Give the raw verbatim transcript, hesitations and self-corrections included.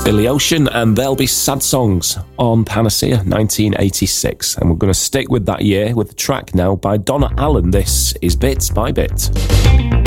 Billy Ocean, and There'll Be Sad Songs on Panacea nineteen eighty-six. And we're going to stick with that year with a track now by Donna Allen. This is Bit by Bit.